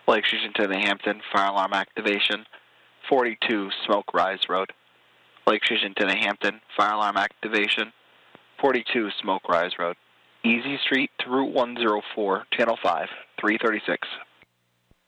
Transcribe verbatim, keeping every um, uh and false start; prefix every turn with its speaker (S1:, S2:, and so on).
S1: Lake Station to the Hampton, fire alarm activation. forty-two Smoke Rise Road. Lake Station to the Hampton, fire alarm activation. forty-two Smoke Rise Road. Easy Street to Route one oh four, Channel five, three thirty-six.